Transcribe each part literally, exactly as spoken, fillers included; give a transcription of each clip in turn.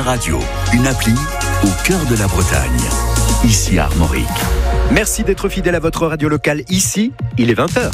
Radio, une appli au cœur de la Bretagne, ici à Armorique. Merci d'être fidèle à votre radio locale ici, il est vingt heures.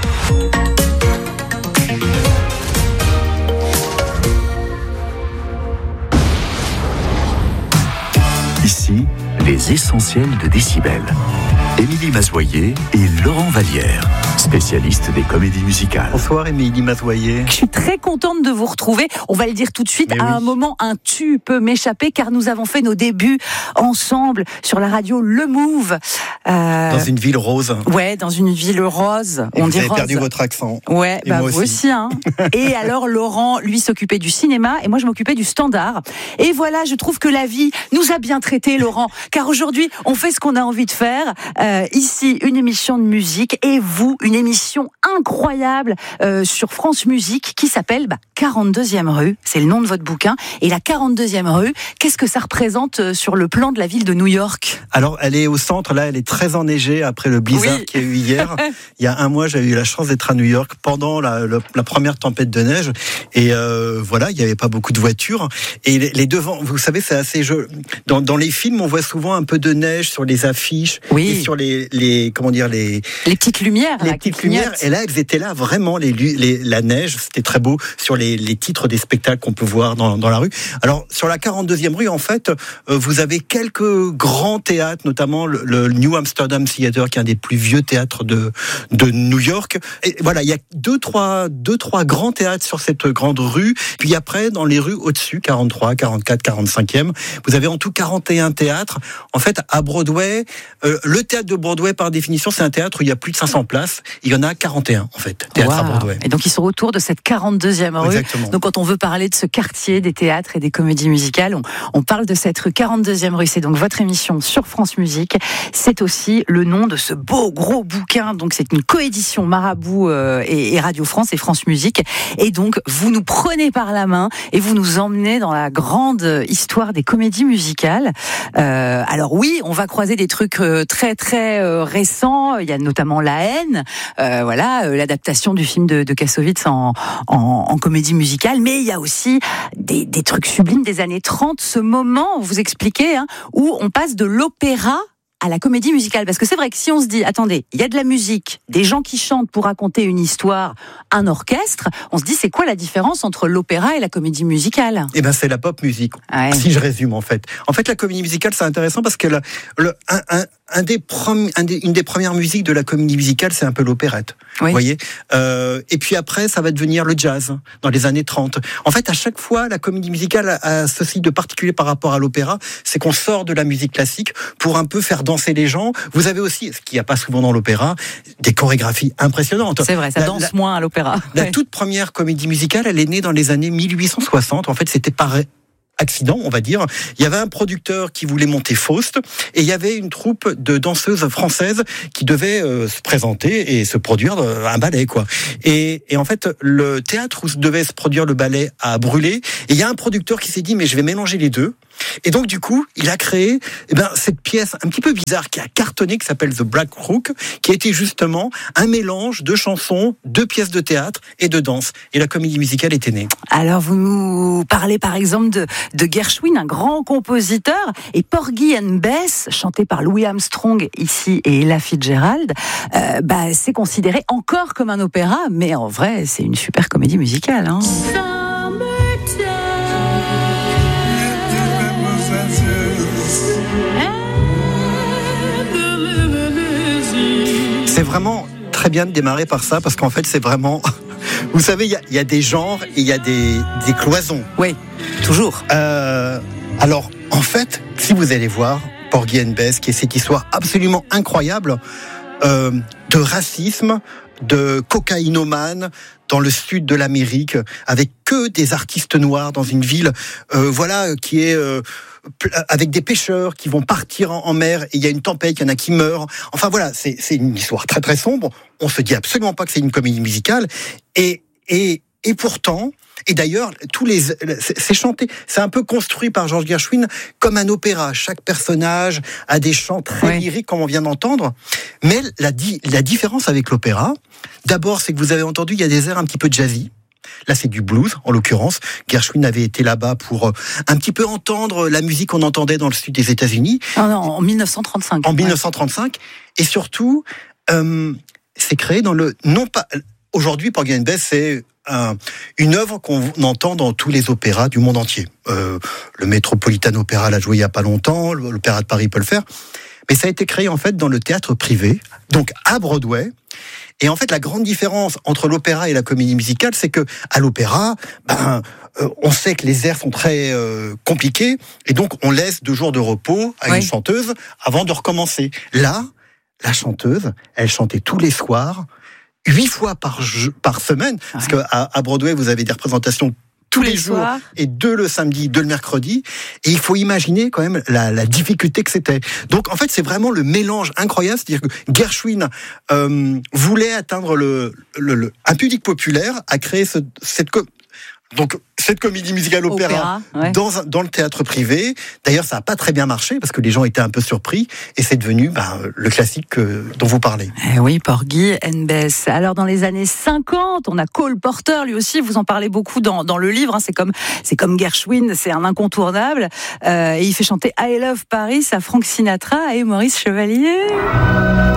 Ici, les essentiels de Décibel. Émilie Mazoyer et Laurent Vallière, spécialistes des comédies musicales. Bonsoir Émilie Mazoyer. Je suis très contente de vous retrouver. On va le dire tout de suite. Mais à oui. un moment, un tu peut m'échapper car nous avons fait nos débuts ensemble sur la radio Le Move. Euh... Dans une ville rose. Ouais, dans une ville rose. Et on vous dit avez rose. perdu votre accent. Ouais, et bah moi vous aussi. aussi. Hein. Et alors Laurent, lui, s'occupait du cinéma et moi, je m'occupais du standard. Et voilà, je trouve que la vie nous a bien traités, Laurent. Car aujourd'hui, on fait ce qu'on a envie de faire. Euh, ici, une émission de musique et vous, une émission incroyable euh, sur France Musique qui s'appelle bah, quarante-deuxième rue. C'est le nom de votre bouquin. Et la quarante-deuxième rue, qu'est-ce que ça représente euh, sur le plan de la ville de New York ? Alors, elle est au centre. Là, elle est très enneigée après le blizzard oui. qu'il y a eu hier. Il y a un mois, j'avais eu la chance d'être à New York pendant la, la, la première tempête de neige. Et euh, voilà, il n'y avait pas beaucoup de voitures. Et les, les devants, vous savez, c'est assez jeu. Dans, dans les films, on voit souvent un peu de neige sur les affiches oui. et sur les, les comment dire les les petites lumières, les là, petites lumières. Et là, elles étaient là vraiment les, les la neige, c'était très beau sur les, les titres des spectacles qu'on peut voir dans, dans la rue. Alors sur la quarante-deuxième rue, en fait, euh, vous avez quelques grands théâtres, notamment le, le New Amsterdam Theatre, qui est un des plus vieux théâtres de de New York. Et voilà, il y a deux trois deux trois grands théâtres sur cette grande rue. Puis après, dans les rues au-dessus, quarante-trois, quarante-quatre, quarante-cinquième, vous avez en tout quarante et un théâtres. En fait, à Broadway, euh, le théâtre de Broadway, par définition, c'est un théâtre où il y a plus de cinq cents places. Il y en a quarante et un, en fait, théâtre wow. à Broadway. Et donc, ils sont autour de cette quarante-deuxième rue. Exactement. Donc, quand on veut parler de ce quartier des théâtres et des comédies musicales, on, on parle de cette rue quarante-deuxième rue. C'est donc votre émission sur France Musique. C'est aussi le nom de ce beau, gros bouquin. Donc, c'est une coédition Marabout euh, et, et Radio France et France Musique. Et donc, vous nous prenez par la main et vous nous emmenez dans la grande histoire des comédies musicales. Euh, alors oui, on va croiser des trucs euh, très, très euh, récents. Il y a notamment La Haine, euh, voilà, euh, l'adaptation du film de, de Kassovitz en, en, en comédie musicale. Mais il y a aussi des, des trucs sublimes des années trente. Ce moment, vous expliquez, hein, où on passe de l'opéra à la comédie musicale. Parce que c'est vrai que si on se dit, attendez, il y a de la musique, des gens qui chantent pour raconter une histoire, un orchestre, on se dit, c'est quoi la différence entre l'opéra et la comédie musicale ? Eh ben, c'est la pop musique. Ouais. Si je résume, en fait. En fait, la comédie musicale, c'est intéressant parce que le, le, un, un, un des prom- un des, une des premières musiques de la comédie musicale, c'est un peu l'opérette. Oui. Vous voyez ? euh, Et puis après, ça va devenir le jazz, dans les années trente. En fait, à chaque fois, la comédie musicale a, a ceci de particulier par rapport à l'opéra, c'est qu'on sort de la musique classique pour un peu faire danser les gens. Vous avez aussi, ce qu'il n'y a pas souvent dans l'opéra, des chorégraphies impressionnantes. C'est vrai, ça la, danse la, moins à l'opéra. La ouais. toute première comédie musicale, elle est née dans les années mille huit cent soixante. En fait, c'était par accident, on va dire. Il y avait un producteur qui voulait monter Faust et il y avait une troupe de danseuses françaises qui devaient euh, se présenter et se produire euh, un ballet, quoi. Et, et en fait, le théâtre où devait se produire le ballet a brûlé et il y a un producteur qui s'est dit, mais je vais mélanger les deux. Et donc, du coup, il a créé eh ben, cette pièce un petit peu bizarre qui a cartonné, qui s'appelle The Black Crook, qui était justement un mélange de chansons, de pièces de théâtre et de danse. Et la comédie musicale était née. Alors, vous nous parlez par exemple de, de Gershwin, un grand compositeur, et Porgy and Bess, chanté par Louis Armstrong ici et Ella Fitzgerald, euh, bah, c'est considéré encore comme un opéra, mais en vrai, c'est une super comédie musicale. Hein. C'est vraiment très bien de démarrer par ça, parce qu'en fait, c'est vraiment... Vous savez, il y, y a des genres et il y a des, des cloisons. Oui, toujours. Euh, alors, en fait, si vous allez voir Porgy and Bess, qui est cette histoire absolument incroyable euh, de racisme, de cocaïnomane dans le sud de l'Amérique, avec que des artistes noirs dans une ville, euh, voilà, qui est... Euh, avec des pêcheurs qui vont partir en, en mer et il y a une tempête, il y en a qui meurent. Enfin voilà, c'est, c'est une histoire très très sombre. On se dit absolument pas que c'est une comédie musicale. Et, et, et pourtant, et d'ailleurs, tous les, c'est, c'est chanté, c'est un peu construit par George Gershwin comme un opéra. Chaque personnage a des chants très oui. lyriques, comme on vient d'entendre. Mais la, di, la différence avec l'opéra, d'abord, c'est que vous avez entendu, il y a des airs un petit peu jazzy. Là, c'est du blues, en l'occurrence. Gershwin avait été là-bas pour un petit peu entendre la musique qu'on entendait dans le sud des États-Unis. Oh non, en dix-neuf cent trente-cinq. En ouais. dix-neuf cent trente-cinq. Et surtout, euh, c'est créé dans le... Non pas... Aujourd'hui, Porgy and Bess, c'est un, une œuvre qu'on entend dans tous les opéras du monde entier. Euh, le Metropolitan Opera l'a joué il n'y a pas longtemps, l'Opéra de Paris peut le faire. Mais ça a été créé, en fait, dans le théâtre privé, donc à Broadway. Et en fait, la grande différence entre l'opéra et la comédie musicale, c'est que à l'opéra, ben, euh, on sait que les airs sont très euh, compliqués, et donc on laisse deux jours de repos à oui. une chanteuse avant de recommencer. Là, la chanteuse, elle chantait tous les soirs, huit fois par, par semaine, ouais. parce qu'à à Broadway, vous avez des représentations tous les, les jours, soirs. Et deux le samedi, deux le mercredi. Et il faut imaginer quand même la, la difficulté que c'était. Donc en fait, c'est vraiment le mélange incroyable. C'est-à-dire que Gershwin euh, voulait atteindre le, le, le, un public populaire, a créé ce, cette... Donc, cette comédie musicale opéra, opéra ouais. dans, dans le théâtre privé. D'ailleurs, ça n'a pas très bien marché parce que les gens étaient un peu surpris et c'est devenu ben, le classique euh, dont vous parlez. Eh oui, Porgy and Bess. Alors, dans les années cinquante, on a Cole Porter, lui aussi, vous en parlez beaucoup dans, dans le livre. Hein, c'est, comme, c'est comme Gershwin, c'est un incontournable. Euh, et il fait chanter I Love Paris à Frank Sinatra et Maurice Chevalier.